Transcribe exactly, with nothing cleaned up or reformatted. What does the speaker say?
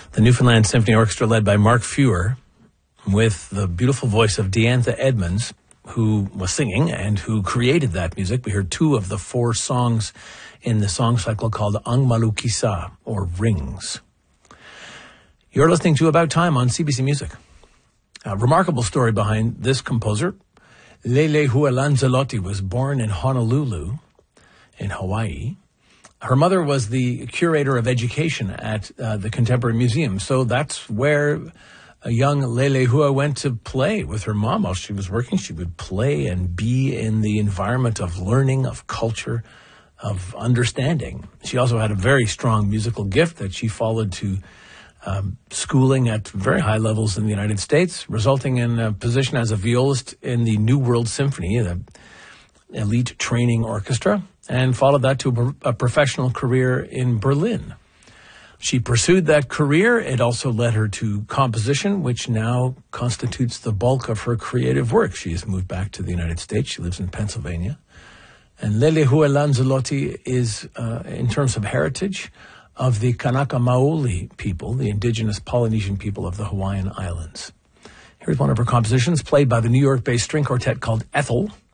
the Newfoundland Symphony Orchestra led by Mark Feuer with the beautiful voice of Diantha Edmonds, who was singing and who created that music. We heard two of the four songs in the song cycle called Ang Malukisa, or Rings. You're listening to About Time on C B C Music. A remarkable story behind this composer. Lelehua Lanzarote was born in Honolulu, in Hawaii. Her mother was the curator of education at uh, the Contemporary Museum, so that's where a young Lelehua went to play with her mom. While she was working, she would play and be in the environment of learning, of culture, of understanding. She also had a very strong musical gift that she followed to um, schooling at very high levels in the United States, resulting in a position as a violist in the New World Symphony, the elite training orchestra, and followed that to a, a professional career in Berlin. She pursued that career. It also led her to composition, which now constitutes the bulk of her creative work. She has moved back to the United States. She lives in Pennsylvania. And Lelehua Lanzarote is, uh, in terms of heritage, of the Kanaka Maoli people, the indigenous Polynesian people of the Hawaiian Islands. Here's one of her compositions, played by the New York-based string quartet called Ethel.